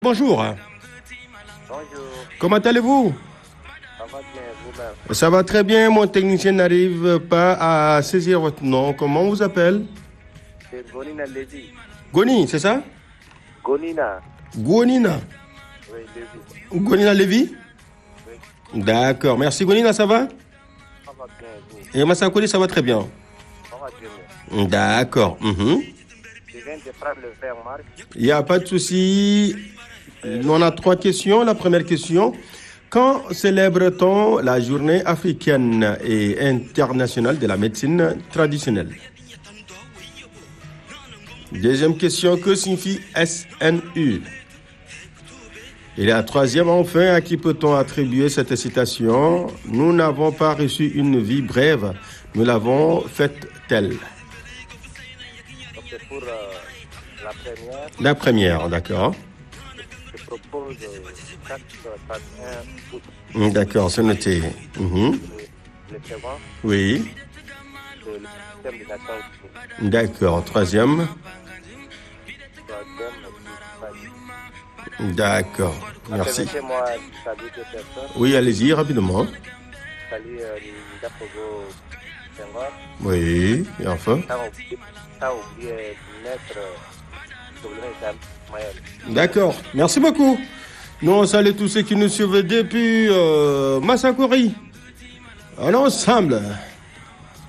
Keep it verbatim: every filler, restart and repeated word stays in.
Bonjour, Bonjour, comment allez-vous? ça va bien vous-même? Ça va très bien, mon technicien n'arrive pas à saisir votre nom. Comment on vous appelle? C'est Gonina Lévy. Goni, c'est ça? Gonina, Gonina. oui, Lévy. Gonina Lévy? Oui, D'accord, merci Gonina, ça va? ça va bien vous? Et Massakoli, ça va très bien. Ça va bien. D'accord. mhm. Je viens de prendre le verre, Marc. Il n'y a pas de souci. On a trois questions. La première question. Quand célèbre-t-on la journée africaine et internationale de la médecine traditionnelle? Deuxième question. Que signifie S N U? Et la troisième, enfin, à qui peut-on attribuer cette citation? Nous n'avons pas reçu une vie brève, nous l'avons faite telle. Donc c'est pour euh, la première, La première, d'accord. je propose euh, quatre trente et un août. D'accord, c'est noté. Mhm. Le second, Oui, c'est le système de Nations Unies. d'accord. Troisième, Troisième, c'est d'accord. Merci. permettez-moi de saluer deux personnes. Oui, allez-y, rapidement. Salut euh, Ndapogo Senghor. Oui, et enfin. Sans oublier, sans oublier Maître W. Ismaël. D'accord, merci beaucoup. Nous, on salue tous ceux qui nous suivent depuis euh, Massakori. On est ensemble.